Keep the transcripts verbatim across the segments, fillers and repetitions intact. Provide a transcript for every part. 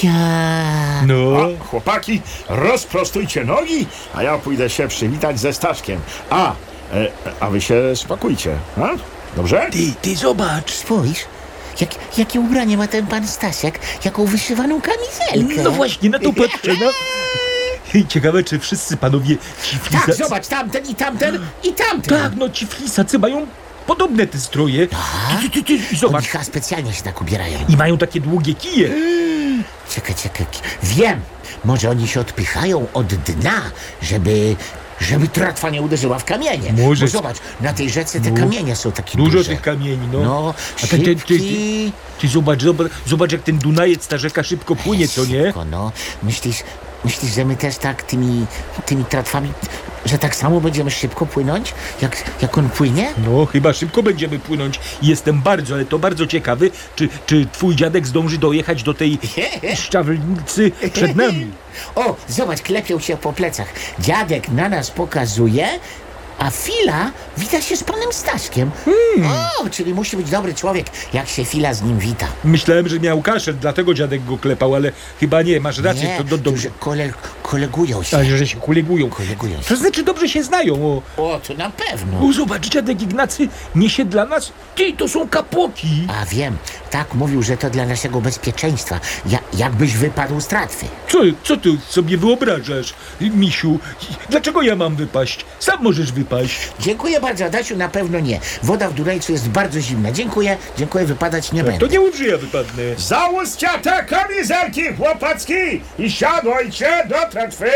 Ja. No. A, chłopaki, rozprostujcie nogi, a ja pójdę się przywitać ze Staszkiem. A, e, a wy się spakujcie, a? Dobrze? Ty, ty zobacz. Spójrz, jak, jakie ubranie ma ten pan Stasiak, jaką wyszywaną kamizelkę. No właśnie, na to patrzę, no. Ciekawe, czy wszyscy panowie ci Tak, flisacy... zobacz, tamten i tamten i tamten. Tak, no ci flisacy mają podobne te stroje. Ty, ty, ty, ty, i Oni zobacz. chyba specjalnie się tak ubierają. I mają takie długie kije. Czekaj, czekaj, wiem, może oni się odpychają od dna, żeby... Żeby tratwa nie uderzyła w kamienie. Może. Bo zobacz, na tej rzece te No. kamienie są takie Dużo duże. tych kamieni, no. No, A ten, ten, ty, ty, szybki... ty zobacz, zobacz, zobacz, jak ten Dunajec, ta rzeka szybko płynie, co nie? Szybko, no. Myślisz, myślisz, że my też tak tymi, tymi tratwami, że tak samo będziemy szybko płynąć, jak, jak on płynie? No, chyba szybko będziemy płynąć. Jestem bardzo, ale to bardzo ciekawy, czy, czy twój dziadek zdąży dojechać do tej szczawnicy przed nami. O, zobacz, klepią się po plecach. Dziadek na nas pokazuje, a Fila wita się z panem Staszkiem. Hmm. O, czyli musi być dobry człowiek, jak się Fila z nim wita. Myślałem, że miał kaszel, dlatego dziadek go klepał, ale chyba nie, masz rację, Nie, to do, to, dobrze. że kole, kolegują się. A, że się kolegują. Kolegują się. To znaczy dobrze się znają, o. O, to na pewno. O, zobacz, dziadek Ignacy niesie dla nas, ty, to są kapłoki. A wiem, tak mówił, że to dla naszego bezpieczeństwa. Ja, jakbyś wypadł z tratwy. Co, co ty sobie wyobrażasz, misiu? Dlaczego ja mam wypaść? Sam możesz wypaść. Dziękuję bardzo, Adasiu, na pewno nie. Woda w Dunajcu jest bardzo zimna. Dziękuję, dziękuję, wypadać nie będę. To nie mów, że ja wypadnę. Załóżcie te kamizelki, chłopacki, i siadajcie do tratwy.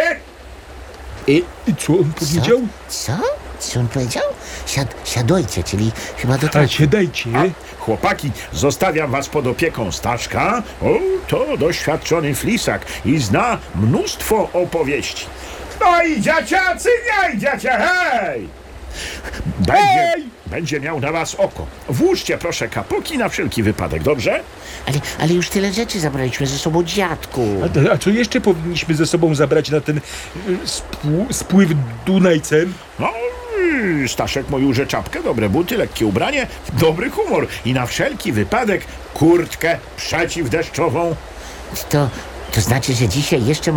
I, i co on powiedział? Co? Co on powiedział? Siad, siadajcie, czyli chyba do A tratwy. siadajcie. A, chłopaki, zostawiam was pod opieką Staszka. O, to doświadczony flisak i zna mnóstwo opowieści. No i dzieciacy, nie idziecie, hej! Będzie, Hej! będzie miał na was oko. Włóżcie proszę kapoki na wszelki wypadek, dobrze? Ale, ale już tyle rzeczy zabraliśmy ze sobą, dziadku. A, a co jeszcze powinniśmy ze sobą zabrać na ten y, spł- spływ Dunajcem? No, yy, Staszek mówił, że czapkę, dobre buty, lekkie ubranie, dobry humor i na wszelki wypadek kurtkę przeciwdeszczową. To, to znaczy, że dzisiaj jeszcze